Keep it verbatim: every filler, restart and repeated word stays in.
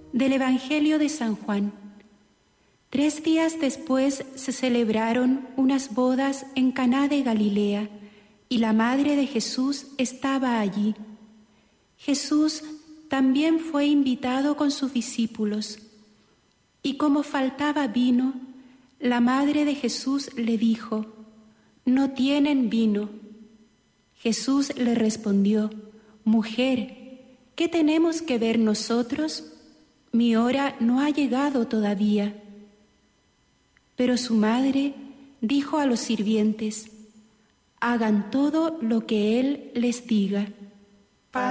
Del Evangelio de San Juan. Tres días después se celebraron unas bodas en Caná de Galilea, y la madre de Jesús estaba allí. Jesús también fue invitado con sus discípulos, y como faltaba vino, la madre de Jesús le dijo: «No tienen vino». Jesús le respondió: «Mujer, ¿qué tenemos que ver nosotros? Mi hora no ha llegado todavía». Pero su madre dijo a los sirvientes: «Hagan todo lo que Él les diga».